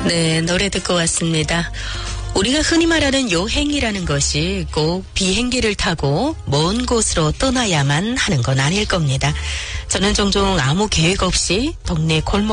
네, 노래 듣고 왔습니다. 우리가 흔히 말하는 여행이라는 것이 꼭 비행기를 타고 먼 곳으로 떠나야만 하는 건 아닐 겁니다. 저는 종종 아무 계획 없이 동네 골목